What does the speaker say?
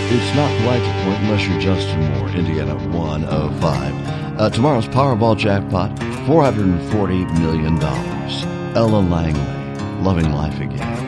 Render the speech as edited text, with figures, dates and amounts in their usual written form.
It's not polite to point unless you're Justin Moore, Indiana 105. Tomorrow's Powerball jackpot, $440 million. Ella Langley, Loving Life Again.